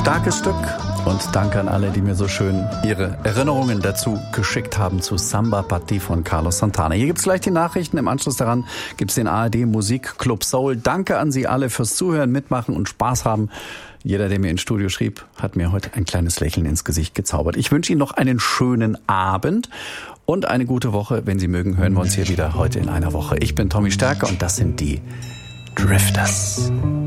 Starkes Stück. Und danke an alle, die mir so schön ihre Erinnerungen dazu geschickt haben zu Samba Party von Carlos Santana. Hier gibt's gleich die Nachrichten. Im Anschluss daran gibt's den ARD Musikclub Soul. Danke an Sie alle fürs Zuhören, Mitmachen und Spaß haben. Jeder, der mir ins Studio schrieb, hat mir heute ein kleines Lächeln ins Gesicht gezaubert. Ich wünsche Ihnen noch einen schönen Abend und eine gute Woche. Wenn Sie mögen, hören wir uns hier wieder heute in einer Woche. Ich bin Tommy Stärker und das sind die Drifters.